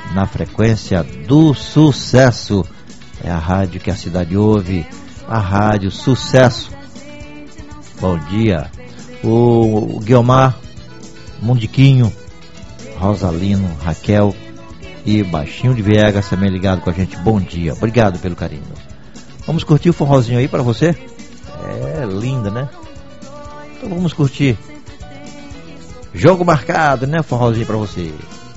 na frequência do sucesso. É a rádio que a cidade ouve, a Rádio Sucesso. Bom dia. O Guiomar, Mundiquinho, Rosalino, Raquel e Baixinho de Viegas também ligado com a gente. Bom dia, obrigado pelo carinho. Vamos curtir o forrozinho aí pra você? É linda, né? Então vamos curtir. Jogo marcado, né? Forrozinho pra você.